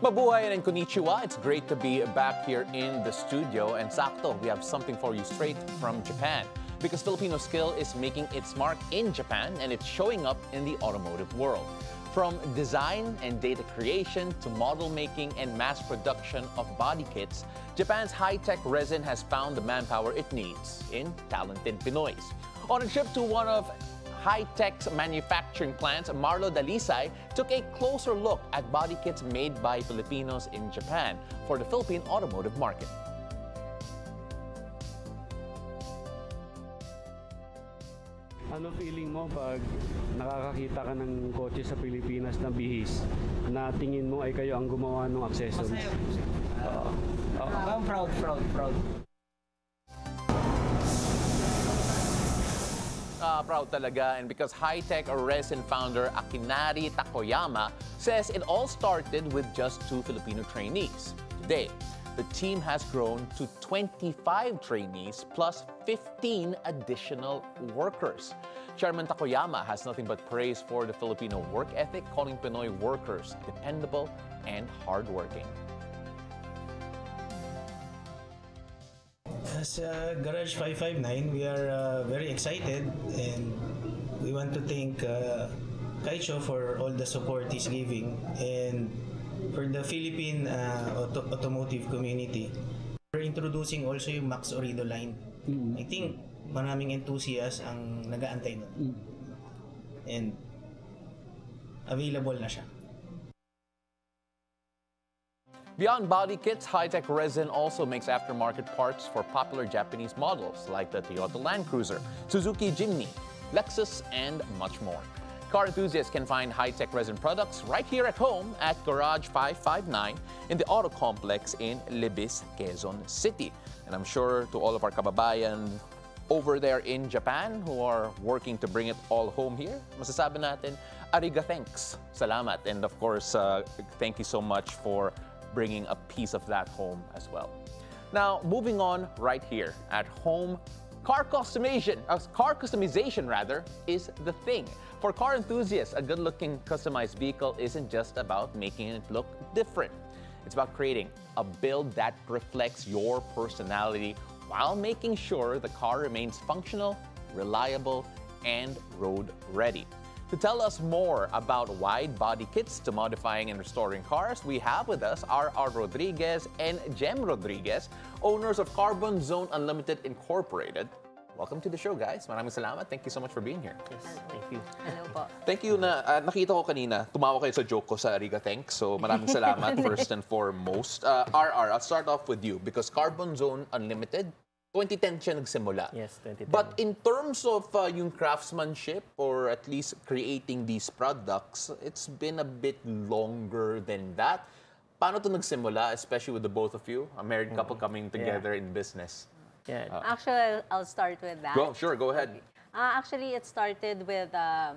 Mabuhay and konnichiwa. It's great to be back here in the studio. And sakto, we have something for you straight from Japan. Because Filipino skill is making its mark in Japan and it's showing up in the automotive world. From design and data creation to model making and mass production of body kits, Japan's high-tech resin has found the manpower it needs in talented Pinoys. On a trip to one of high-tech's manufacturing plants, Marlo Dalisay took a closer look at body kits made by Filipinos in Japan for the Philippine automotive market. Ano feeling mo pag nakakakita ka ng kotse sa Pilipinas na bihis na tingin mo ay kayo ang gumawa ng accessories? Masaya. I'm proud. Proud talaga, and because high-tech resin founder Akinari Takoyama says it all started with just 2 Filipino trainees. Today, the team has grown to 25 trainees plus 15 additional workers. Chairman Takoyama has nothing but praise for the Filipino work ethic, calling Pinoy workers dependable and hardworking. As Garage 559, we are very excited and we want to thank Kaicho for all the support he's giving and for the Philippine automotive community. We're introducing also yung Max Orido line. I think maraming enthusiasts ang nag-aantay nun. And available na siya. Beyond body kits, high-tech resin also makes aftermarket parts for popular Japanese models like the Toyota Land Cruiser, Suzuki Jimny, Lexus, and much more. Car enthusiasts can find high-tech resin products right here at home at Garage 559 in the Auto Complex in Libis, Quezon City. And I'm sure to all of our kababayan over there in Japan who are working to bring it all home here, masasabi natin, ariga thanks, salamat. And of course, thank you so much for bringing a piece of that home as well. Now, moving on right here at home, car customization is the thing. For car enthusiasts, a good-looking customized vehicle isn't just about making it look different. It's about creating a build that reflects your personality while making sure the car remains functional, reliable, and road-ready. To tell us more about wide body kits to modifying and restoring cars, we have with us R. Rodriguez and Jem Rodriguez, owners of Carbon Zone Unlimited Incorporated. Welcome to the show, guys. Maraming salamat. Thank you so much for being here. Yes, thank you. Hello po. Thank you na nakita ko kanina, tumawa kayo sa joke ko sa Ariga Thanks. So maraming salamat first and foremost. RR, I'll start off with you because Carbon Zone Unlimited, 2010 siya nagsimula. Yes, 2010. But in terms of yung craftsmanship or at least creating these products, it's been a bit longer than that. Paano to nagsimula, especially with the both of you, a married couple coming together in business? Yeah. Actually, I'll start with that. Go ahead. Actually, it started with a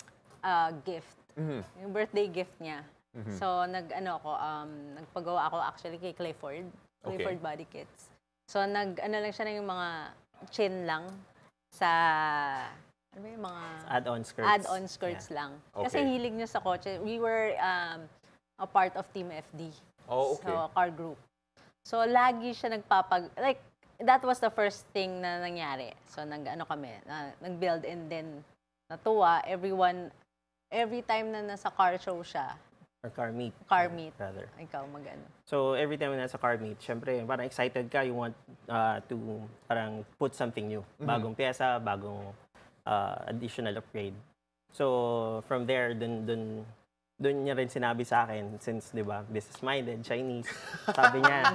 gift. Yung birthday gift niya. So, nagpagawa ako actually kay Clifford. Clifford Body Kits. So, lang siya ng yung mga chin lang sa, ano ba yung mga... Add-on skirts. Add-on skirts lang. Kasi Okay. hilig niya sa kotse. We were a part of Team FD. Oh, okay. So, car group. So, lagi siya that was the first thing na nangyari. So, nag-build and then natuwa. Every time na nasa car show siya, Or car meet. rather. Ikaw mag-ano. So, every time na nasa car meet, syempre, parang excited ka, you want to parang put something new. Bagong pyesa, bagong additional upgrade. So, from there, dun niya rin sinabi sa akin, since, di ba, business-minded, Chinese, sabi niya,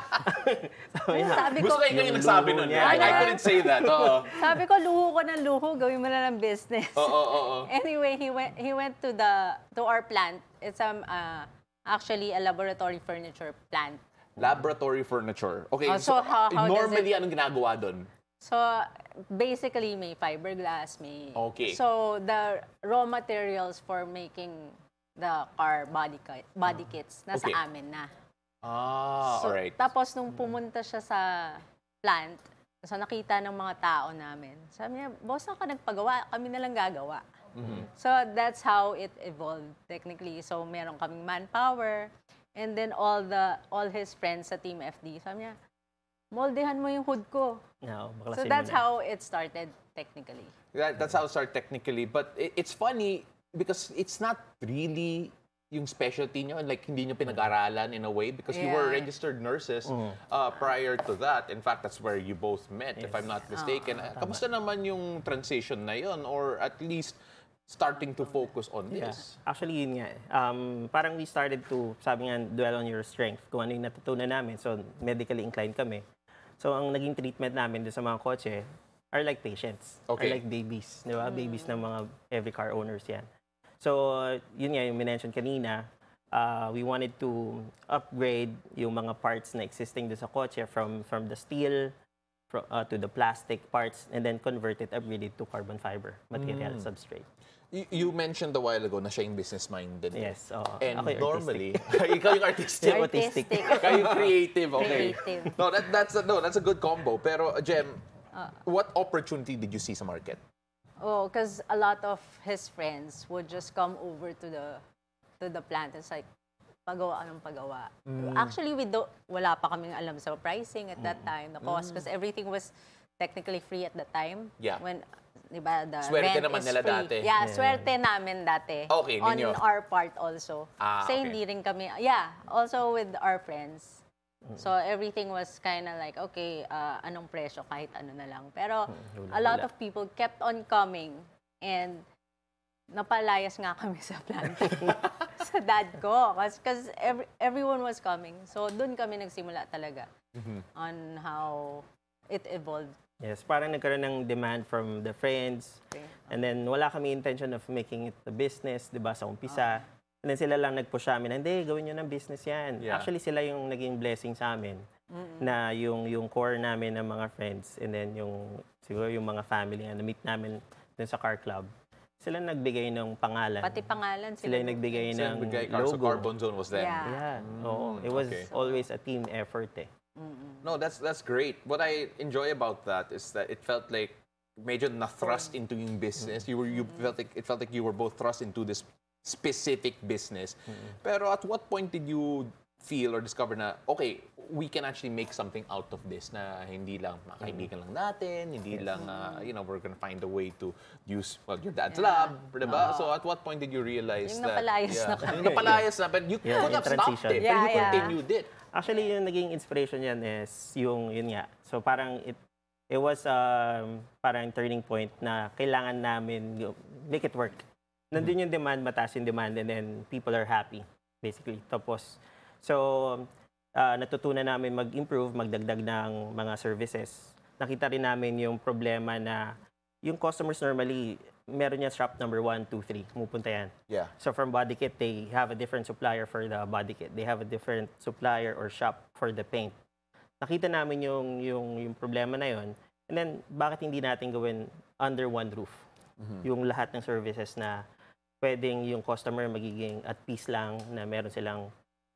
Sabi ko, Gusto kayo yung nagsabi nun. I couldn't say that. Oo. sabi ko, luho ko ng luho, gawin mo na ng business. Oo. Anyway, he went to our plant. It's actually a laboratory furniture plant. Laboratory furniture. Okay, So how does normally, anong ginagawa doon? So, basically, may fiberglass, may... Okay. So, the raw materials for making the car body kits, nasa Okay. amin na. So, alright. Tapos, nung pumunta siya sa plant, so nakita ng mga tao namin, sabi niya, boss, saan ka nagpagawa? Kami na lang gagawa. So, that's how it evolved, technically. So, meron kaming manpower, And then all his friends sa Team FD, sabi niya, moldehan mo yung hood ko. No, So that's how it started technically. That's how it started technically. But it's funny because it's not really yung specialty nyo, like hindi nyo pinag-aralan in a way because you were Yeah. registered nurses prior to that. In fact, that's where you both met, if I'm not mistaken. Kamusta naman yung transition na yun? Or at least starting to focus on this? Actually, yun nga. Parang we started to, sabi nga, dwell on your strength. Kung ano yung natutunan namin. So, medically inclined kami. So, ang naging treatment namin doon sa mga kotse are like patients. Okay. Are like babies. Di ba? Babies ng mga every car owners yan. So, yun nga yung minention kanina. We wanted to upgrade yung mga parts na existing doon sa kotse from the steel to the plastic parts and then convert it, upgrade it to carbon fiber material substrate. You mentioned a while ago na siya yung business-minded. Yes. And ako yung normally, ikaw yung artistic. Artistic. Kayo creative, okay. Creative. No, that's a good combo. Pero Jem, what opportunity did you see sa market? Oh, because a lot of his friends would just come over to the plant. It's like, pagawa ng pagawa. Actually, wala pa kaming alam sa pricing at that time, the cost, because everything was technically free at the time. Yeah. When, di ba, the Swerte rent naman is nila free. dati. Yeah, swerte namin dati. Okay, on ninyo. our part also. Kasi okay. hindi rin kami, also with our friends. So everything was kind of like, okay, anong presyo, kahit ano na lang. Pero a lot of people kept on coming and napalayas nga kami sa planting sa dad ko. Because everyone was coming. So doon kami nagsimula talaga on how it evolved. Yes, parang nagkaroon ng demand from the friends. Okay. And then wala kami intention of making it a business, 'di ba, sa umpisa. And then sila lang nag-push sa amin, hindi, gawin nyo ng business yan. Yeah. Actually, sila yung naging blessing sa amin. Na yung core namin ng mga friends and then siguro yung mga family na meet namin dun sa car club. Sila nagbigay ng pangalan. Pati pangalan Sila yung nagbigay ng So logo. Carbon Zone was then. Yeah. Yeah. Oo. It was okay. always a team effort eh. No, that's great. What I enjoy about that is that it felt like medyo na-thrust into yung business. It felt like you were both thrust into this specific business. Pero at what point did you feel or discover na, okay, we can actually make something out of this na hindi lang makaibigan lang natin, hindi lang, we're gonna find a way to use, your dad's lab, diba? So at what point did you realize Yung that... napalayas na kami. Yung napalayas na, but you could yung have stopped transition. it, but you Yeah. continued it. Actually, yung naging inspiration yan is yun nga. So parang it was parang turning point na kailangan namin make it work. Nandun yung demand, mataas yung demand, and then people are happy, basically. Tapos, so, natutunan namin mag-improve, magdagdag ng mga services. Nakita rin namin yung problema na yung customers normally, meron niya shop number 1, 2, 3. Pumupunta yan. Yeah. So from body kit, they have a different supplier for the body kit. They have a different supplier or shop for the paint. Nakita namin yung problema na yon. And then, bakit hindi natin gawin under one roof? Yung lahat ng services na pwedeng yung customer magiging at peace lang na meron silang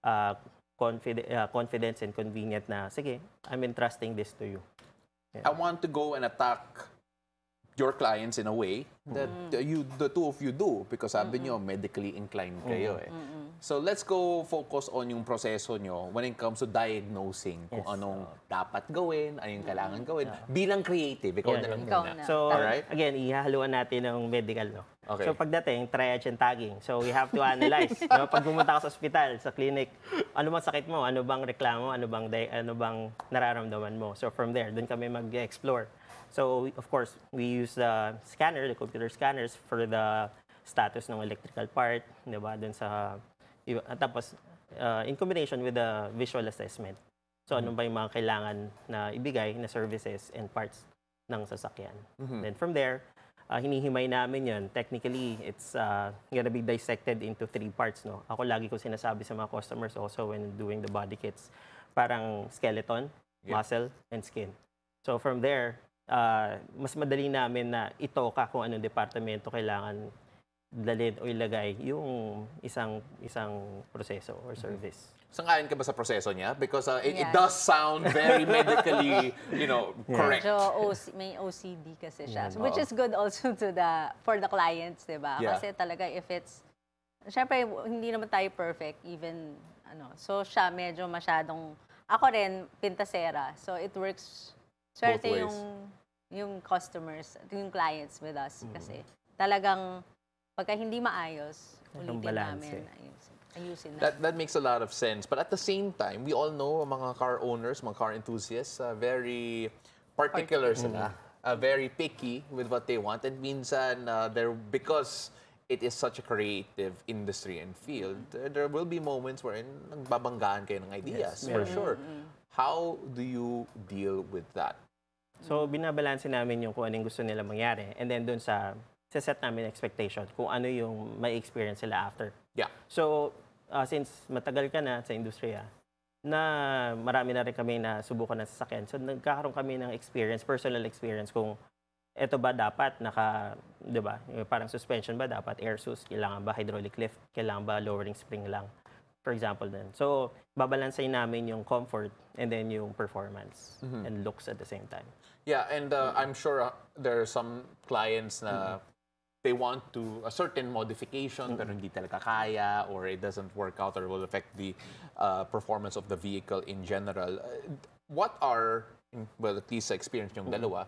confidence and convenient na, sige, I'm entrusting this to you. I want to go and attack your clients in a way that the two of you do because sabi nyo, medically inclined kayo eh. So let's go focus on yung proseso nyo when it comes to diagnosing kung Yes. anong dapat gawin, ano yung kailangan gawin. Bilang creative, ikaw Yeah, na lang ikaw muna. na. So, Alright. again, ihahaluan natin ng medical, no? Okay. So, pagdating, triage and tagging. So, we have to analyze. No? Pag pumunta ka sa ospital, sa clinic, ano bang sakit mo? Ano bang reklamo? Ano bang nararamdaman mo? So, from there, dun kami mag-explore. So, of course, we use the scanner, the computer scanners for the status ng electrical part, di ba? Dun sa, tapos, in combination with the visual assessment. So, ano ba yung mga kailangan na ibigay na services and parts ng sasakyan. Then from there, hinihimay namin yun. Technically, it's gonna be dissected into 3 parts. No? Ako lagi ko sinasabi sa mga customers also when doing the body kits, parang skeleton, muscle, and skin. So from there, mas madali namin na itoka kung anong departamento kailangan dalhin o ilagay yung isang proseso or service. Sangayon ka ba sa proseso niya? Because it Yeah. does sound very medically, correct. Medyo may OCD kasi siya. So, which is good also for the clients, di ba? Yeah. Kasi talaga if it's syempre, hindi naman tayo perfect, even, so siya medyo masyadong, ako rin, pintasera. So, it works, swerte Both ways. yung customers, yung clients with us. Kasi, talagang, pagka hindi maayos, Yung ulitin balance, namin, ayusin namin. That makes a lot of sense. But at the same time, we all know mga car owners, mga car enthusiasts, very particular sila. Very picky with what they want. And minsan, because it is such a creative industry and field, there will be moments wherein nagbabanggaan kayo ng ideas, for sure. How do you deal with that? So, binabalanse namin yung kung anong gusto nila mangyari. And then dun sa set namin expectation kung ano yung may experience sila after. Yeah. So, since matagal ka na sa industriya, na marami na rin kami na subukan ng sasakyan. So, nagkakaroon kami ng experience, personal experience kung ito ba dapat di ba, parang suspension ba dapat air sus, kailangan ba hydraulic lift, kailangan ba lowering spring lang, for example din. So, babalansay namin yung comfort and then yung performance and looks at the same time. Yeah, and I'm sure there are some clients na they want to a certain modification pero hindi talaga kaya or it doesn't work out or will affect the performance of the vehicle in general. What are, well, at least sa experience yung dalawa,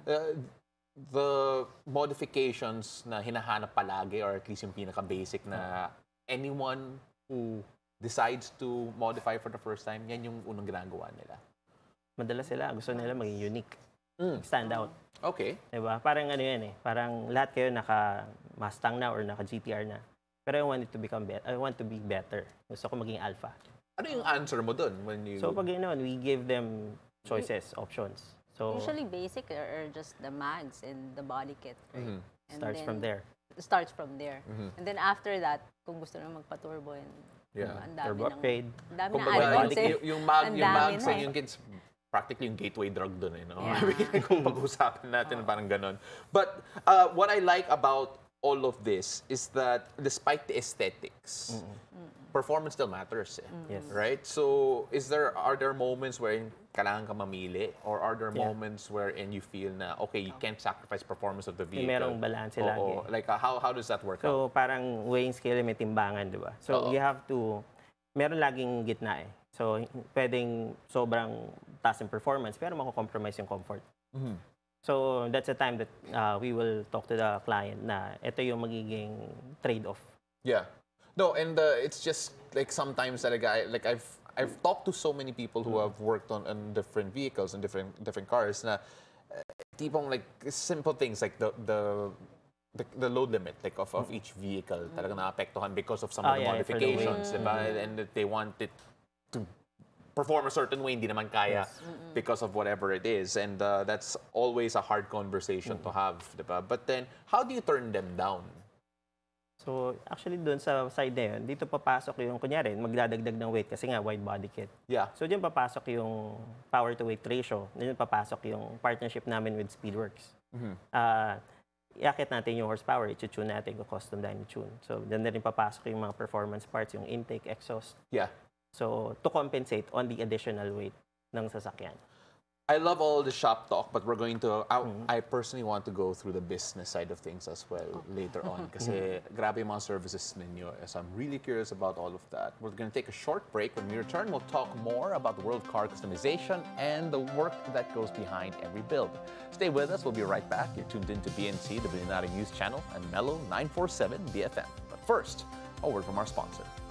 the modifications na hinahanap palagi or at least yung pinaka-basic na anyone who decides to modify for the first time, yan yung unang ginagawa nila? Madalas sila, gusto nila maging unique. Stand out. Okay. Diba? Parang ano yan parang lahat kayo naka-Mustang na or naka-GTR na. Pero I want it to become better. I want to be better. Gusto ko maging alpha. Ano yung answer mo dun when you... So pag we give them choices, options. So Usually basic are just the mags and the body kit, right? And starts then, from there. Starts from there. And then after that, kung gusto na magpa-turbo, Yeah. ang dami Turbo upgrade. Ang dami ng Kumbaga, add-ons yung Ang dami mags na and yung kids, practically yung gateway drug dun no? Yeah. I mean, kung pag-usapan natin, parang ganon. But what I like about all of this is that despite the aesthetics, performance still matters. Yes. Right? So, are there moments wherein kailangan ka mamili? Or are there moments wherein you feel na, okay, you can't sacrifice performance of the vehicle? Merong balance lagi. Like, how does that work out? So parang weighing scale may timbangan, di ba? So you have to, meron laging gitna So pwedeng sobrang taas yung performance pero mako-compromise yung comfort. So that's the time that we will talk to the client na ito yung magiging trade-off. Yeah. No, and it's just like sometimes talaga, I've talked to so many people who have worked on different vehicles and different cars na tipong like simple things like the load limit like of each vehicle talaga naapektuhan because of some of the modifications, diba? And that they want it to perform a certain way, hindi naman kaya because of whatever it is. And that's always a hard conversation to have, diba? But then, how do you turn them down? So actually doon sa side na yun, dito papasok yung, kunyari, magdadagdag ng weight kasi nga wide body kit. Yeah. So diyan papasok yung power to weight ratio. Diyan papasok yung partnership namin with Speedworks. Iakit natin yung horsepower, i-tune natin yung custom dyno tune. So diyan na rin papasok yung mga performance parts, yung intake, exhaust. Yeah. So to compensate on the additional weight ng sasakyan. I love all the shop talk, but we're going to, I personally want to go through the business side of things as well later on. Kasi grabe yung mga services ninyo. So I'm really curious about all of that. We're going to take a short break. When we return, we'll talk more about the world of car customization and the work that goes behind every build. Stay with us. We'll be right back. You're tuned into BNC, the Billionaire News Channel, and Mellow 947 BFM. But first, a word from our sponsor.